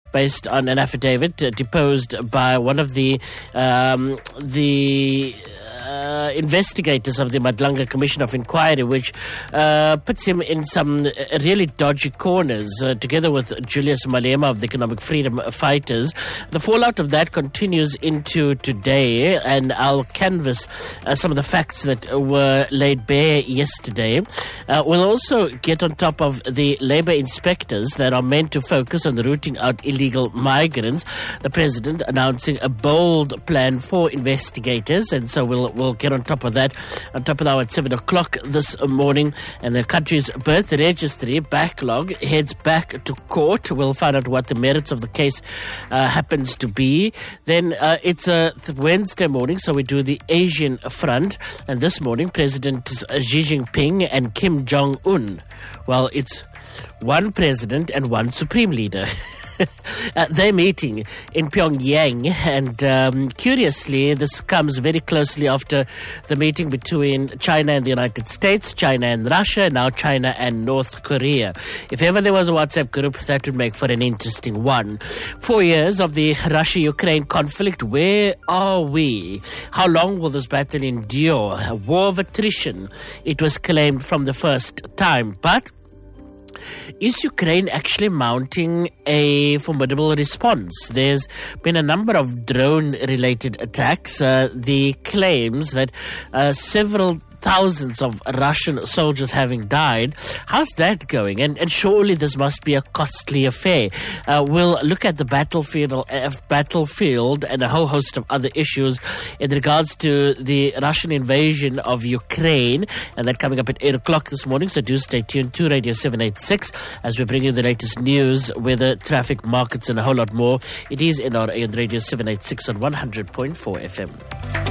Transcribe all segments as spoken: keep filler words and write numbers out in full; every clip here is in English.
based on an affidavit uh, deposed by one of the um, the uh, investigators of the Madlanga Commission of Inquiry, which uh, puts him in some uh, really dodgy corners, uh, together with Julius Malema of the Economic Freedom Fighters. The fallout of that continues into today, and I'll canvass uh, some of the facts that were laid bare yesterday. Uh, we'll also get on top of the labour inspectors that are meant to focus on rooting out illegal migrants. The president announcing a bold plan for investigators, and so we'll we'll get on top of that. On top of that, at seven o'clock this morning, and the country's birth registry backlog heads back to court. We'll find out what the merits of the case uh, happens to be. Then uh, it's a Wednesday morning, so we do the Asian front, and this morning President Xi Jinping and Kim Jong-un. Well, it's one president and one supreme leader. Uh, they're meeting in Pyongyang, and um, curiously, this comes very closely after the meeting between China and the United States, China and Russia, and now China and North Korea. If ever there was a WhatsApp group, that would make for an interesting one. Four years of the Russia-Ukraine conflict, where are we? How long will this battle endure? A war of attrition, it was claimed from the first time, but is Ukraine actually mounting a formidable response? There's been a number of drone-related attacks. Uh, the claims that uh, several thousands of Russian soldiers having died. How's that going? And, and surely this must be a costly affair. Uh, we'll look at the battlefield, uh, battlefield and a whole host of other issues in regards to the Russian invasion of Ukraine, and that coming up at eight o'clock this morning. So do stay tuned to Radio seven eighty-six as we bring you the latest news, weather, traffic, markets, and a whole lot more. It is N R A on Radio seven eighty-six on one hundred point four F M.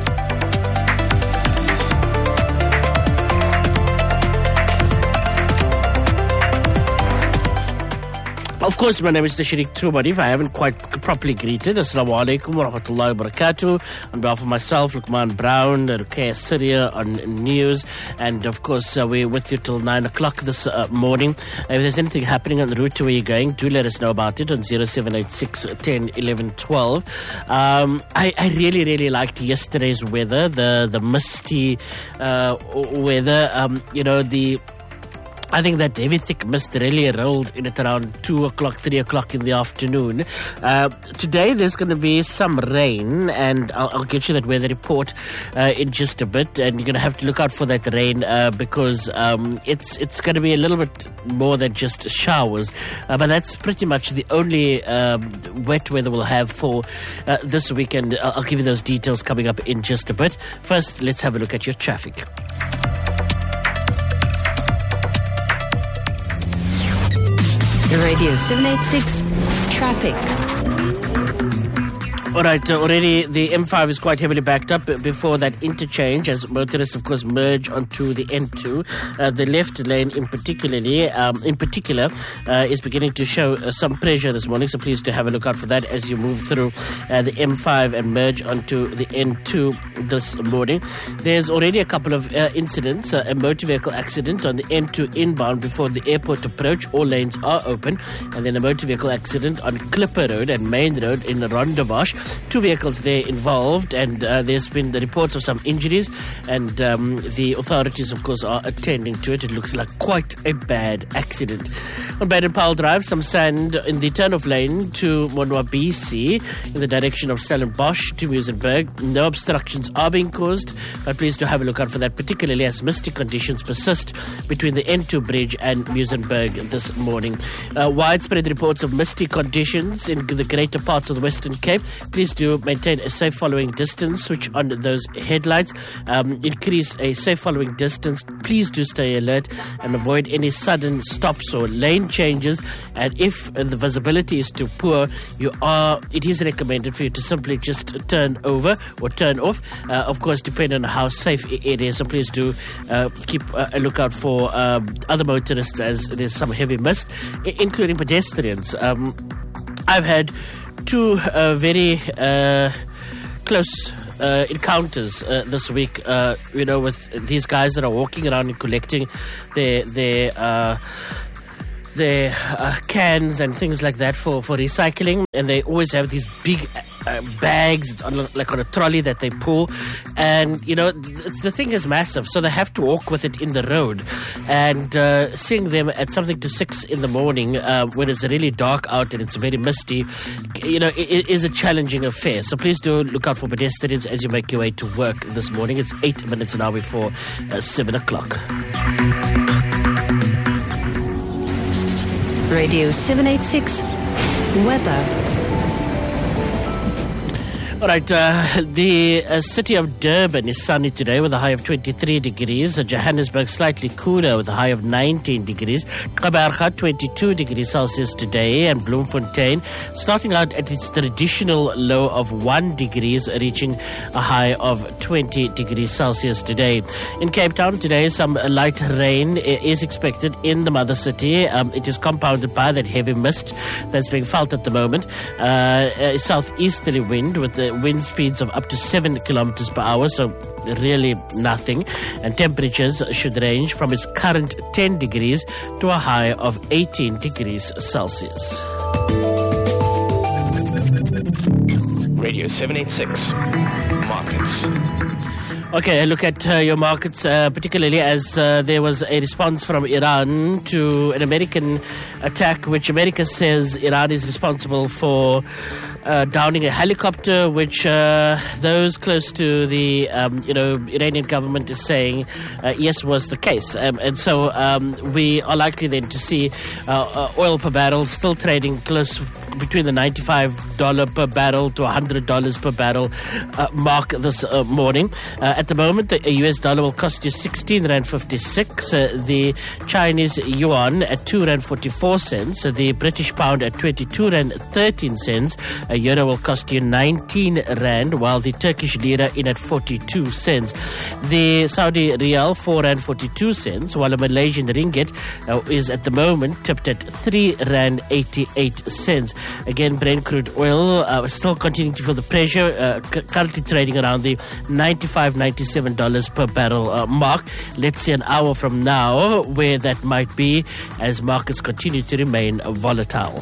Of course, my name is Tashrik Trubadi. If I haven't quite properly greeted, Assalamu alaikum wa rahmatullahi wa barakatuh. On behalf of myself, Lukman Brown, Ruqayya Syria on news, and of course, uh, we're with you till nine o'clock this uh, morning. Uh, if there's anything happening on the route to where you're going, do let us know about it on zero seven eight six, ten, eleven, twelve. Um, I, I really, really liked yesterday's weather, the, the misty uh, weather, um, you know, the... I think that heavy thick mist really rolled in at around two o'clock, three o'clock in the afternoon. Uh, today there's going to be some rain, and I'll, I'll get you that weather report uh, in just a bit. And you're going to have to look out for that rain uh, because um, it's it's going to be a little bit more than just showers. Uh, but that's pretty much the only um, wet weather we'll have for uh, this weekend. I'll, I'll give you those details coming up in just a bit. First, let's have a look at your traffic. Radio seven eighty-six Traffic. All right, uh, already the M five is quite heavily backed up before that interchange as motorists, of course, merge onto the N two. Uh, the left lane in particularly, um, in particular, uh, is beginning to show uh, some pressure this morning, so please do have a look out for that as you move through uh, the M five and merge onto the N two this morning. There's already a couple of uh, incidents, uh, a motor vehicle accident on the N two inbound before the airport approach. All lanes are open, and then a motor vehicle accident on Clipper Road and Main Road in Rondebosch. Two vehicles there involved, and uh, there's been the reports of some injuries, and um, the authorities, of course, are attending to it. It looks like quite a bad accident. On Baden-Powell Drive, some sand in the turn-off lane to Monwabisi in the direction of Stellenbosch to Muizenberg. No obstructions are being caused, but please do have a look out for that, particularly as misty conditions persist between the N two bridge and Muizenberg this morning. Uh, widespread reports of misty conditions in the greater parts of the Western Cape. Please do maintain a safe following distance. Switch on those headlights. Um, increase a safe following distance. Please do stay alert and avoid any sudden stops or lane changes. And if uh, the visibility is too poor, you are. It is recommended for you to simply just turn over or turn off. Uh, of course, depending on how safe it is. So please do uh, keep uh, a lookout for um, other motorists as there's some heavy mist, including pedestrians. Um, I've had two uh, very uh, close uh, encounters uh, this week, uh, you know, with these guys that are walking around and collecting their their uh, their uh, cans and things like that for, for recycling, and they always have these big uh, bags. It's on, like on a trolley that they pull, and you know th- the thing is massive, so they have to walk with it in the road. And uh, seeing them at something to six in the morning uh, when it's really dark out and it's very misty, you know, it, it is a challenging affair. So please do look out for pedestrians as you make your way to work this morning. It's eight minutes now before uh, seven o'clock. Radio seven eighty-six weather. All right, uh, the uh, city of Durban is sunny today with a high of twenty-three degrees. Uh, Johannesburg slightly cooler with a high of nineteen degrees. Kabarga twenty-two degrees Celsius today, and Bloemfontein starting out at its traditional low of one degrees, reaching a high of twenty degrees Celsius today. In Cape Town today, some light rain is expected in the mother city. Um, it is compounded by that heavy mist that's being felt at the moment. Uh, a southeasterly wind with the wind speeds of up to seven kilometers per hour, so really nothing. And temperatures should range from its current ten degrees to a high of eighteen degrees Celsius. Radio seven eighty-six Markets. Okay, look at uh, your markets, uh, particularly as uh, there was a response from Iran to an American attack, which America says Iran is responsible for uh, downing a helicopter, which uh, those close to the um, you know Iranian government is saying uh, yes was the case, um, and so um, we are likely then to see uh, uh, oil per barrel still trading close between the ninety-five dollars per barrel to one hundred dollars per barrel uh, mark this uh, morning. Uh, at the moment, the U S dollar will cost you sixteen rand fifty-six, uh, the Chinese yuan at two rand forty-four cents, uh, the British pound at twenty-two rand thirteen cents, a euro will cost you nineteen rand, while the Turkish lira in at forty-two cents. The Saudi riyal four rand forty-two cents, while a Malaysian ringgit uh, is at the moment tipped at three rand eighty-eight cents. Again, Brent crude oil uh, still continuing to feel the pressure, uh, c- currently trading around the ninety-five, ninety-seven dollars per barrel uh, mark. Let's see an hour from now where that might be as markets continue to remain volatile.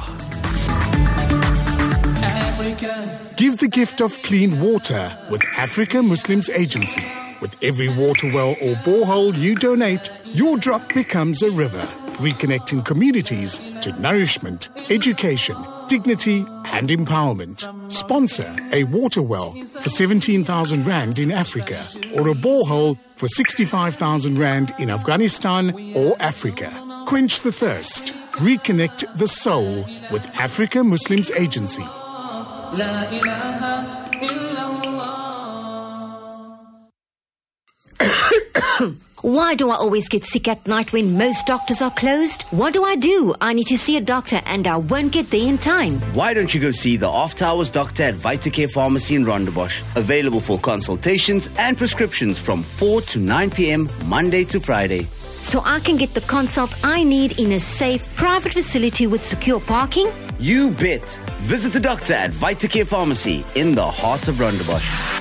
Give the gift of clean water with Africa Muslims Agency. With every water well or borehole you donate, your drop becomes a river, reconnecting communities to nourishment, education, dignity and empowerment. Sponsor a water well for seventeen thousand rand in Africa or a borehole for sixty-five thousand rand in Afghanistan or Africa. Quench the thirst. Reconnect the soul with Africa Muslims Agency. La ilaha illallah. Why do I always get sick at night when most doctors are closed? What do I do? I need to see a doctor and I won't get there in time. Why don't you go see the After Hours doctor at Vitacare Pharmacy in Rondebosch? Available for consultations and prescriptions from four to nine p.m. Monday to Friday. So I can get the consult I need in a safe, private facility with secure parking? You bet. Visit the doctor at Vitacare Pharmacy in the heart of Rondebosch.